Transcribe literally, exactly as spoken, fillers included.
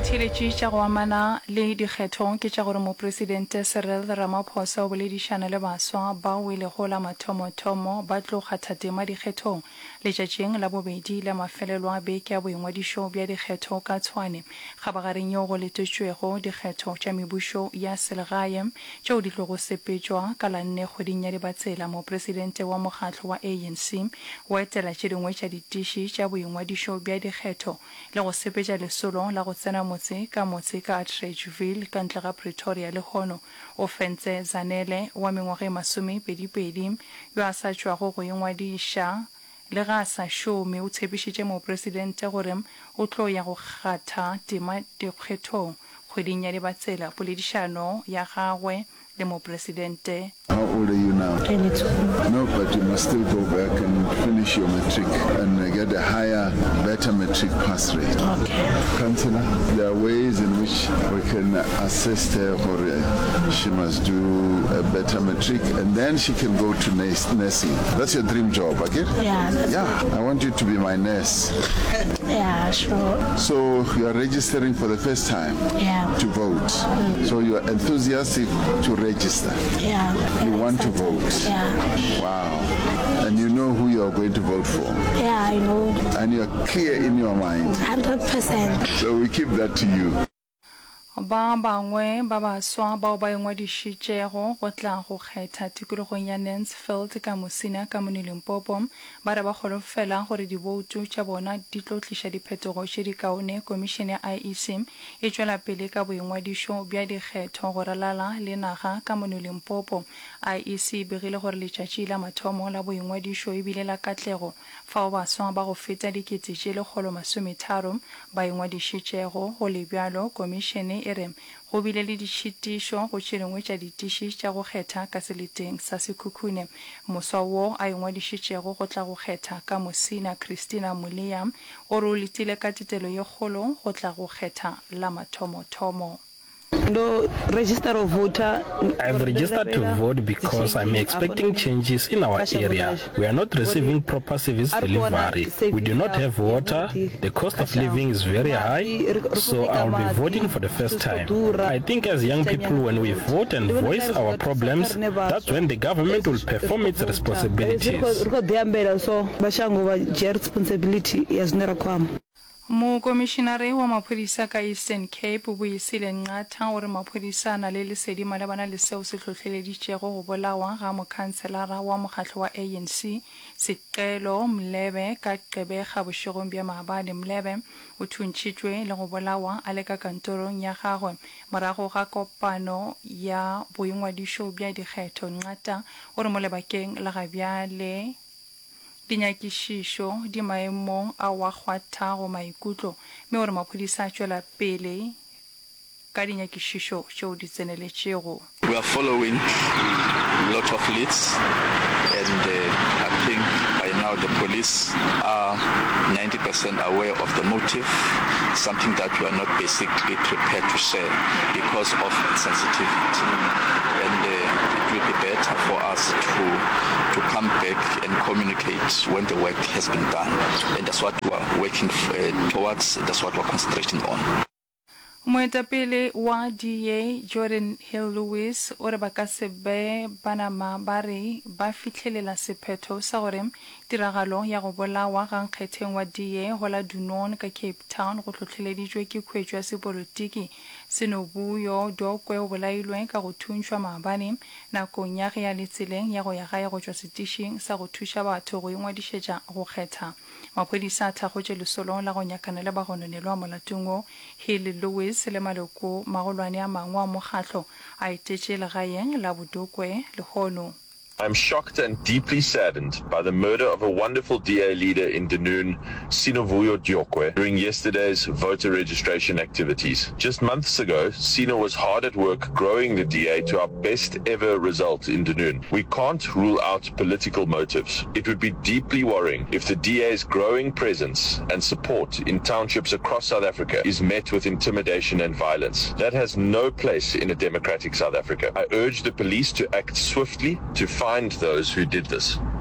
Dithiletši tša go amana le dikgetho ke tša gore mopresidente Cyril Ramaphosa o boledišana le baswa ba o ile go la mathomo-thomo ba tlo kgatha tema dikgethong letšatšing la bobedi la mafelelo a beke a boingwadišo bja dikgetho ka tshwane kgabagareng yeo go letetšwego dikgetho tša mebušo ya selegae tšeo di tlo go sepetšwa ka la nne kgweding ya dibatsela mopresidente wa mokgatlo wa A N C wa etela tše dingwe tša ditiši tša boingwadišo bja dikgetho le go sepetša lesolo la go tsena motse ka motse ka Atteridgeville ka ntle ga Pretoria le hono o fentse Zanele wa mengwaga masome pedipedi yo a sa tšwago go ingwadiša le ga a sa šome o tshepišitše mopresidente gore o tlo ya go kgatha tema dikgethong kgweding ya dibatsela poledišano ya gagwe le mopresidente. How old are you now? twenty-two. No, but you must still go back and finish your matric and get a higher, better matric pass rate. Okay. Councillor, there are ways in which we can assist her for uh, she must do a better matric and then she can go to nursing. That's your dream job, okay? Yeah. That's Yeah, I want you to be my nurse. Yeah, sure. So you are registering for the first time Yeah. to vote. Mm. So you are enthusiastic to register. Yeah. You want to vote. Yeah. Wow. And you know who you are going to vote for. Yeah, I know. And you are clear in your mind. one hundred percent. So we keep that to you. ba bangwe ba baswa bao ba ingwadišitšego go tla go kgetha tikologong ya Mansfield ka Mosina ka Limpopo ba re ba golofela gore diboutu tša bona di tlo tliša diphetogo tše di kaone komišene ya I E C e tšwela pele ka boingwadišo bja dikgetho go ralala le naga ka Limpopo I E C e begile gore letšatši la mathomo la boingwadišo e bile la katlego fao baswa ba go feta dikete tše lekgolo masometharo ba ingwadišitšego go lebjalo komišene ere go bile le ditšhitišo go tšhelengwe tša ditiši tša go kgetha ka seleteng sa sekhukhune moswa wo a ingwadišitšego go tla go kgetha ka Mosina Christina Mulia o re o letile ka tetelo ye kgolo go tla go kgetha la mathomo-thomo. No, register of voter. I've registered to vote because I'm expecting changes in our area. We are not receiving proper service delivery. We do not have water. The cost of living is very high, so I'll be voting for the first time. I think as young people, when we vote and voice our problems, that's when the government will perform its responsibilities. Mokomishenare wa maphodisa ka Eastern Cape o buisile nqatha gore maphodisa na le lesedi malebana le seo se tlhotlheleditšego go bolawa ga mokhanselara wa mokgatlo wa A N C Seqelo Mlebe ka Qebega bošegong bja maabane Mlebe o thuntšitšwe le go bolawa a le ka kantorong ya gagwe morago ga kopano ya boingwadišo bja dikgetho nqatha gore mo lebakeng la ga bjale dinyakišišo di maemong a wa kgwatha go maikutlo mme gore maphodisa a tšwela pele ka dinyakišišo tšeo di tseneletšego. We are following a lot of leads and uh, I think by now the police are ninety percent aware of the motive, something that we are not basically prepared to share because of sensitivity. And uh, it will be better for us to to come back and communicate when the work has been done. And that's what we are working uh, towards, that's what we're concentrating on. Moetapele wa D A Jordan Hill Lewis o re ba ka se be banama ba re ba fitlhelela sephetho sa gore tiragalo ya go bolawa ga nkgetheng wa D A go la Dunon ka Cape Town go tlhotlheleditšwe ke khwetšo ya sepolotiki Senobuyo Dokwe o bolailwe ka go thuntšwa maabane nakong ya ge ya letseleng ya go ya gae go tšwa setišing sa go thuša batho go ingwadišetša go kgetha maphodisa a thakgotše lesolong la go nyakana le bagononelwa molatong o Hill Lewis le maloko magolwane a mangwe a mokgatlo a etetše legaeng la Bodokwe le hono. I'm shocked and deeply saddened by the murder of a wonderful D A leader in Dunoon, Sinovuyo Diokwe, during yesterday's voter registration activities. Just months ago, Sino was hard at work growing the D A to our best ever result in Dunoon. We can't rule out political motives. It would be deeply worrying if the D A's growing presence and support in townships across South Africa is met with intimidation and violence. That has no place in a democratic South Africa. I urge the police to act swiftly to find those who did this.